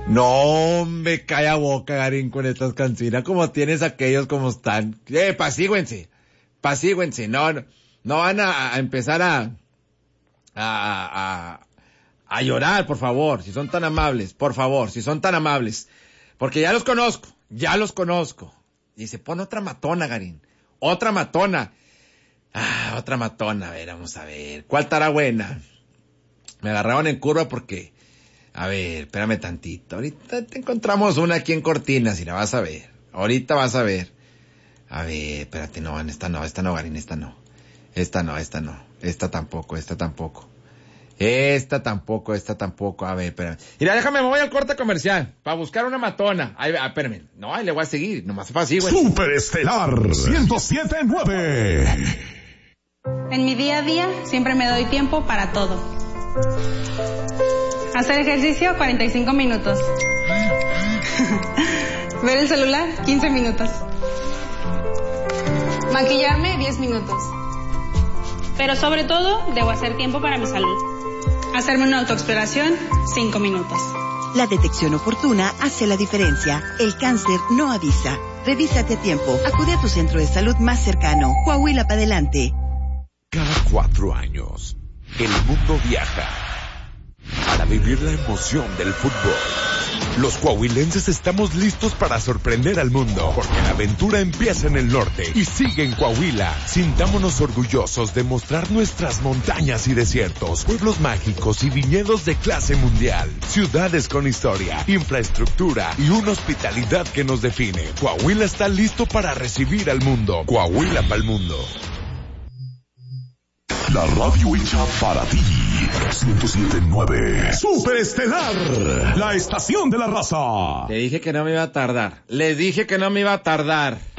No, me cae a boca, Garín, con estas canciones. Como tienes aquellos como están. Pasíguense. No van a empezar a llorar, por favor, si son tan amables, porque ya los conozco. Y se pone otra matona, Garín, otra matona, a ver, vamos a ver, ¿cuál estará buena? Me agarraron en curva porque, a ver, espérame tantito, ahorita te encontramos una aquí en Cortinas y la vas a ver, ahorita vas a ver, espérate, no, esta no, Garín, esta tampoco, a ver, espérame. Mira, déjame, me voy al corte comercial, para buscar una matona. Espérame, no, ahí le voy a seguir, nomás fácil, güey. Superestelar 107.9. En mi día a día, siempre me doy tiempo para todo. Hacer ejercicio, 45 minutos. Ver el celular, 15 minutos. Maquillarme, 10 minutos. Pero sobre todo, debo hacer tiempo para mi salud. Hacerme una autoexploración, 5 minutos. La detección oportuna hace la diferencia. El cáncer no avisa. Revísate a tiempo. Acude a tu centro de salud más cercano. Coahuila para adelante. Cada 4 años, el mundo viaja para vivir la emoción del fútbol. Los coahuilenses estamos listos para sorprender al mundo, porque la aventura empieza en el norte y sigue en Coahuila. Sintámonos orgullosos de mostrar nuestras montañas y desiertos, pueblos mágicos y viñedos de clase mundial, ciudades con historia, infraestructura y una hospitalidad que nos define. Coahuila está listo para recibir al mundo. Coahuila para el mundo. La radio hecha para ti. 107.9. Superestelar, la estación de la raza. Les dije que no me iba a tardar.